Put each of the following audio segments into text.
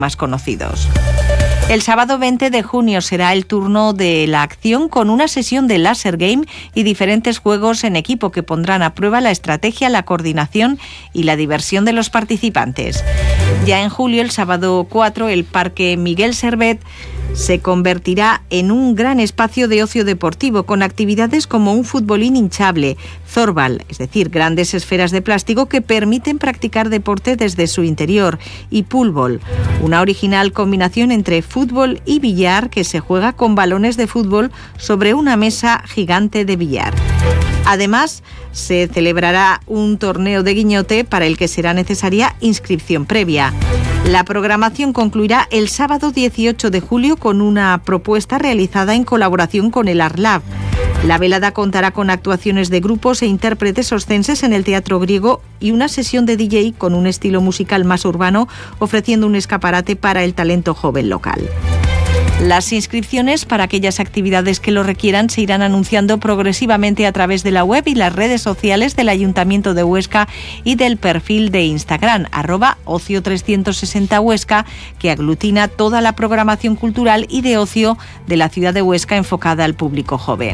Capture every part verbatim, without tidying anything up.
más conocidos. El sábado veinte de junio será el turno de la acción con una sesión de Laser Game y diferentes juegos en equipo que pondrán a prueba la estrategia, la coordinación y la diversión de los participantes. Ya en julio, el sábado cuatro, el Parque Miguel Servet se convertirá en un gran espacio de ocio deportivo con actividades como un futbolín hinchable, zorbal, es decir, grandes esferas de plástico que permiten practicar deporte desde su interior, y poolball, una original combinación entre fútbol y billar que se juega con balones de fútbol sobre una mesa gigante de billar. Además, se celebrará un torneo de guiñote para el que será necesaria inscripción previa. La programación concluirá el sábado dieciocho de julio con una propuesta realizada en colaboración con el ArtLab. La velada contará con actuaciones de grupos e intérpretes oscenses en el Teatro Griego y una sesión de D J con un estilo musical más urbano, ofreciendo un escaparate para el talento joven local. Las inscripciones para aquellas actividades que lo requieran se irán anunciando progresivamente a través de la web y las redes sociales del Ayuntamiento de Huesca y del perfil de Instagram, arroba ocio trescientos sesenta Huesca, que aglutina toda la programación cultural y de ocio de la ciudad de Huesca enfocada al público joven.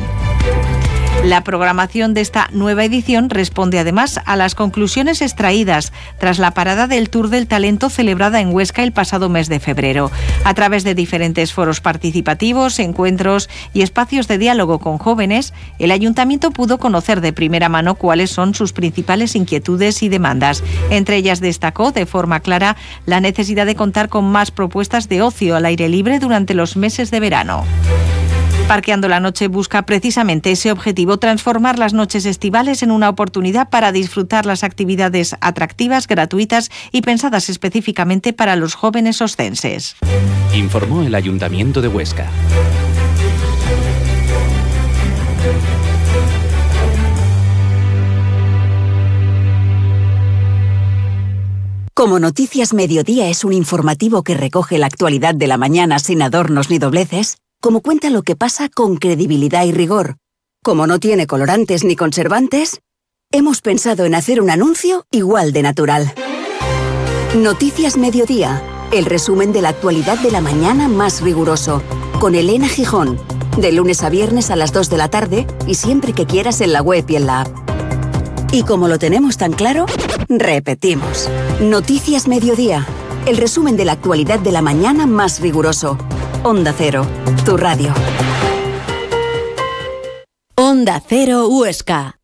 La programación de esta nueva edición responde además a las conclusiones extraídas tras la parada del Tour del Talento celebrada en Huesca el pasado mes de febrero. A través de diferentes foros participativos, encuentros y espacios de diálogo con jóvenes, el Ayuntamiento pudo conocer de primera mano cuáles son sus principales inquietudes y demandas. Entre ellas destacó de forma clara la necesidad de contar con más propuestas de ocio al aire libre durante los meses de verano. Parqueando la Noche busca precisamente ese objetivo, transformar las noches estivales en una oportunidad para disfrutar las actividades atractivas, gratuitas y pensadas específicamente para los jóvenes oscenses. Informó el Ayuntamiento de Huesca. Como Noticias Mediodía es un informativo que recoge la actualidad de la mañana sin adornos ni dobleces, como cuenta lo que pasa con credibilidad y rigor, como no tiene colorantes ni conservantes, hemos pensado en hacer un anuncio igual de natural. Noticias Mediodía, el resumen de la actualidad de la mañana más riguroso, con Elena Gijón, de lunes a viernes a las dos de la tarde y siempre que quieras en la web y en la app. Y como lo tenemos tan claro, repetimos. Noticias Mediodía, el resumen de la actualidad de la mañana más riguroso. Onda Cero, tu radio. Onda Cero Huesca.